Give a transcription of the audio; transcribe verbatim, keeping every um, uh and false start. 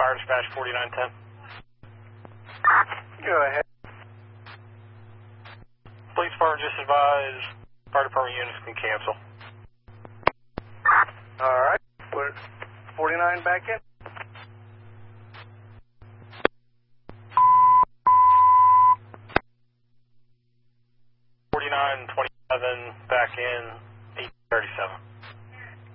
Fire dispatch forty-nine ten. Go ahead. Police department just advised fire department units can cancel. All right. Put forty-nine back in. forty-nine twenty-seven back in.